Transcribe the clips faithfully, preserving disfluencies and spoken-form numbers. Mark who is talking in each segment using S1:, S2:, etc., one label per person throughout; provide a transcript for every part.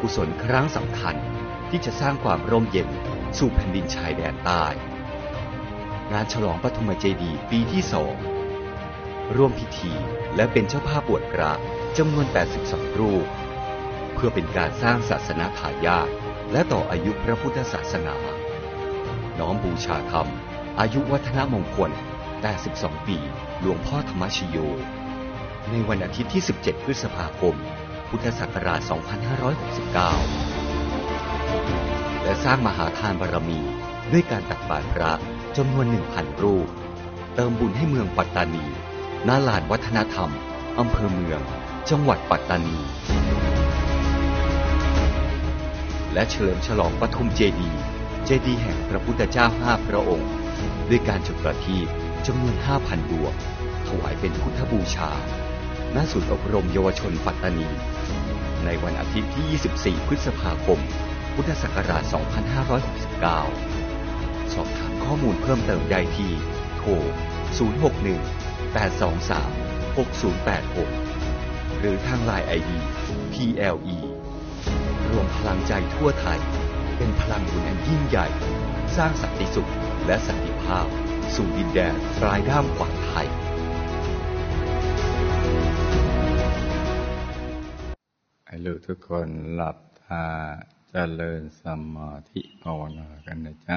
S1: กุศลครั้งสำคัญที่จะสร้างความร่มเย็นสู่แผ่นดินชายแดนใต้งานฉลองปฐมเจดีย์ปีที่สองร่วมพิธีและเป็นเจ้าภาพบวชพระจำนวนแปดสิบสองรูปเพื่อเป็นการสร้างศาสนาทายาทและต่ออายุพระพุทธศาสนาน้อมบูชาธรรมอายุวัฒนมงคลแปดสิบสองปีหลวงพ่อธรรมชโยในวันอาทิตย์ที่สิบเจ็ดพฤษภาคมพุทธศักราชสองพันห้าร้อยหกสิบเก้าและสร้างมหาทานบารมีด้วยการตักบาตรพระจำนวน หนึ่งพัน รูปเติมบุญให้เมืองปัตตานีณลานวัฒนธรรมอำเภอเมืองจังหวัดปัตตานีและเฉลิมฉลองปฐมเจดีย์เจดีย์แห่งพระพุทธเจ้าห้าพระองค์ด้วยการจุดประทีปจำนวน ห้าพัน ดวงถวายเป็นพุทธบูชาณศูนย์อบรมเยาวชนปัตตานีในวันอาทิตย์ที่ยี่สิบสี่พฤษภาคมพุทธศักราชสองพันห้าร้อยหกสิบเก้าสอบถามข้อมูลเพิ่มเติมได้ที่โทรศูนย์ หก หนึ่ง แปด สอง สาม หก ศูนย์ แปด หกหรือทาง ไลน์ ไอ ดี พี แอล อี รวมพลังใจทั่วไทยเป็นพลังบุญอันยิ่งใหญ่สร้างสันติสุขและสันติภาพสู่ดินแดนปลายด้ามขวานไทย
S2: ให้ลูกทุกคนหลับตาเจริญสมาธิภาวนากันนะจ๊ะ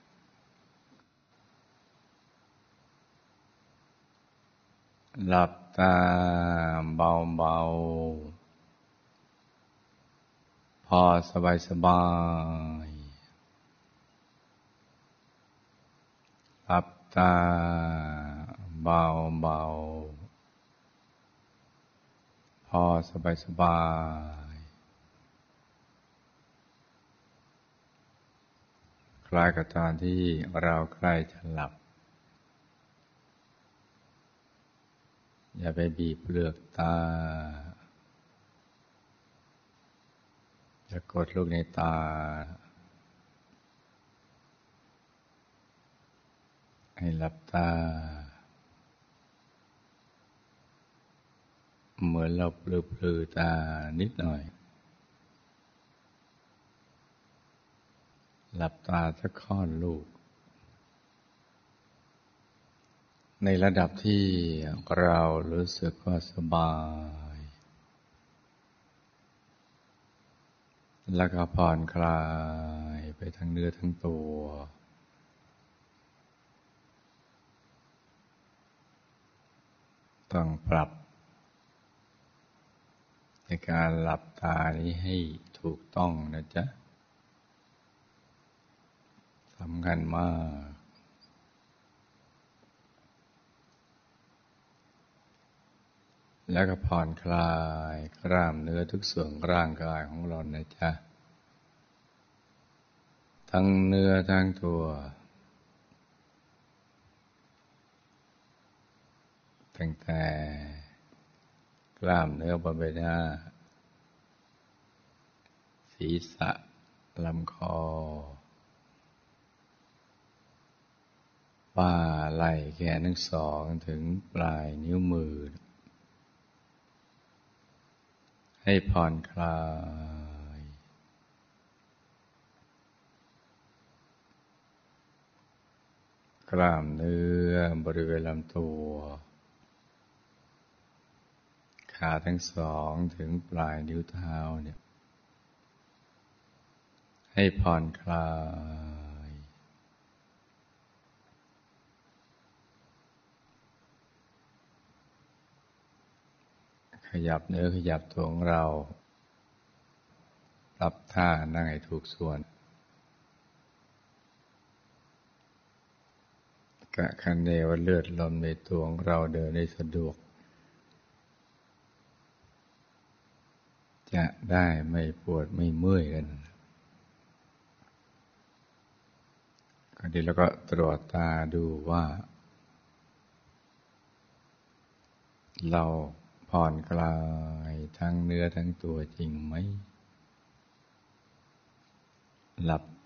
S2: หลับตาเบาๆพอสบายๆหลับตาเบาๆพอสบายๆคล้ายกับตอนที่เราใกล้จะหลับอย่าไปบีบเปลือกตาอย่ากดลูกในตาให้หลับตาเหมือนเราปลือๆตานิดหน่อยหลับตาสักค่อนลูกในระดับที่เรารู้สึกว่าสบายแล้วก็ผ่อนคลายไปทั้งเนื้อทั้งตัวต้องปรับในการหลับตานี้ให้ถูกต้องนะจ๊ะสำคัญมากแล้วก็ผ่อนคลายกล้ามเนื้อทุกส่วนร่างกายของเรานะจ๊ะทั้งเนื้อทั้งตัวตั้งแต่กล้ามเนื้อบนใบหน้าศีรษะลำคอบ่าไหล่แขนทั้งสองถึงปลายนิ้วมือให้ผ่อนคลายกล้ามเนื้อบริเวณลำตัวขาทั้งสองถึงปลายนิ้วเท้าเนี่ยให้ผ่อนคลายขยับเนื้อขยับตัวของเราปรับท่านั่งให้ถูกส่วนกะคันเนว่าเลือดลมในตัวของเราเดินได้สะดวกจะได้ไม่ปวดไม่เมื่อยกันก็ดีแล้วก็ตรวจตาดูว่าเราผ่อนคลายทั้งเนื้อทั้งตัวจริงไหมหลับ